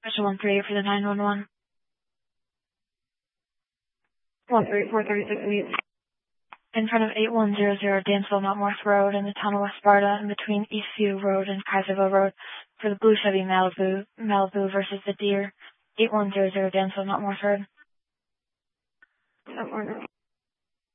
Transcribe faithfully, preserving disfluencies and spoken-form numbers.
Special one three eight for the nine one one. one three four thirty-six eight. In front of eight one zero zero Dansville Mountmorth Road in the town of West Sparta, in between Eastview Road and Kaiserville Road, for the Blue Chevy Malibu, Malibu versus the Deer. eight one zero zero Dansville Mountmorth Road. That